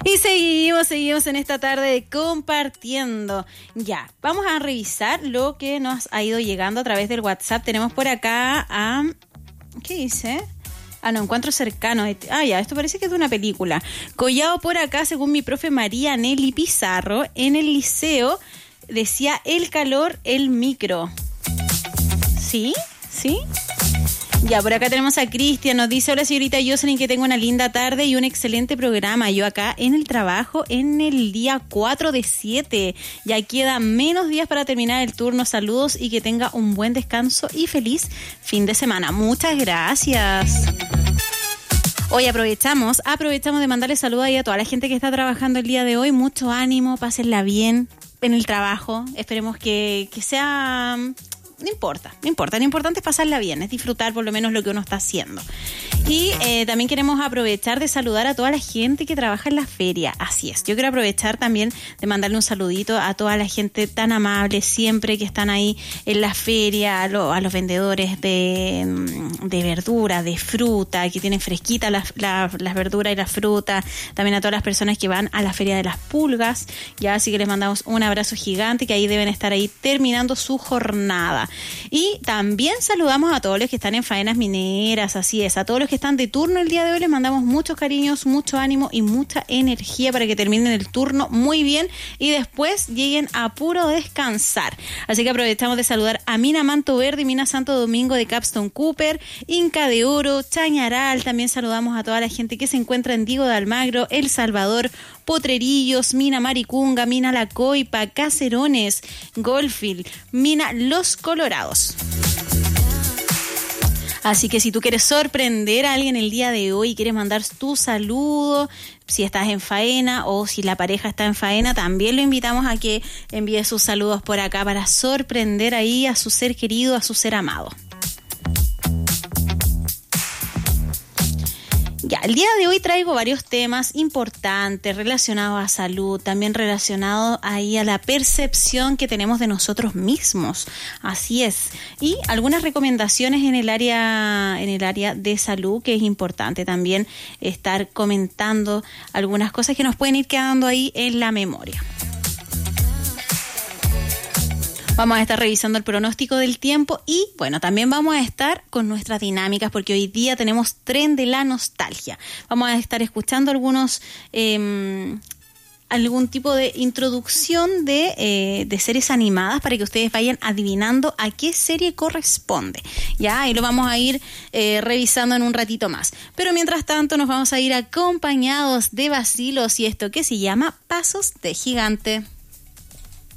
Y seguimos en esta tarde compartiendo. Ya, vamos a revisar lo que nos ha ido llegando a través del WhatsApp. Tenemos por acá a... ¿Qué dice? No, encuentro cercano. Ya, esto parece que es de una película. Collado por acá, según mi profe María Nelly Pizarro, en el liceo decía el calor, el micro. ¿Sí? Ya, por acá tenemos a Cristian, nos dice: hola señorita Jocelyn, que tengo una linda tarde y un excelente programa. Yo acá en el trabajo en el día 4/7. Ya quedan menos días para terminar el turno. Saludos y que tenga un buen descanso y feliz fin de semana. Muchas gracias. Hoy aprovechamos de mandarle saludos ahí a toda la gente que está trabajando el día de hoy. Mucho ánimo, pásenla bien en el trabajo. Esperemos que sea... No importa. Lo importante es pasarla bien, es disfrutar por lo menos lo que uno está haciendo. Y también queremos aprovechar de saludar a toda la gente que trabaja en la feria. Así es, yo quiero aprovechar también de mandarle un saludito a toda la gente tan amable siempre que están ahí en la feria, a los vendedores de verdura, de fruta, que tienen fresquita las verduras y la fruta. También a todas las personas que van a la feria de las pulgas. Ya, así que les mandamos un abrazo gigante, que ahí deben estar ahí terminando su jornada. Y también saludamos a todos los que están en faenas mineras, así es, a todos los que están de turno el día de hoy les mandamos muchos cariños, mucho ánimo y mucha energía para que terminen el turno muy bien y después lleguen a puro descansar. Así que aprovechamos de saludar a Mina Manto Verde, Mina Santo Domingo de Capstone Cooper, Inca de Oro, Chañaral. También saludamos a toda la gente que se encuentra en Diego de Almagro, El Salvador, Potrerillos, Mina Maricunga, Mina La Coipa, Caserones, Goldfield, Mina Los Colorados. Así que si tú quieres sorprender a alguien el día de hoy y quieres mandar tu saludo, si estás en faena o si la pareja está en faena, también lo invitamos a que envíe sus saludos por acá para sorprender ahí a su ser querido, a su ser amado. Ya, el día de hoy traigo varios temas importantes relacionados a salud, también relacionados ahí a la percepción que tenemos de nosotros mismos. Así es. Y algunas recomendaciones en el área de salud, que es importante también estar comentando algunas cosas que nos pueden ir quedando ahí en la memoria. Vamos a estar revisando el pronóstico del tiempo y, bueno, también vamos a estar con nuestras dinámicas porque hoy día tenemos Tren de la Nostalgia. Vamos a estar escuchando algún tipo de introducción de series animadas para que ustedes vayan adivinando a qué serie corresponde. Ya, ahí lo vamos a ir revisando en un ratito más. Pero mientras tanto nos vamos a ir acompañados de Vacilos y esto que se llama Pasos de Gigante.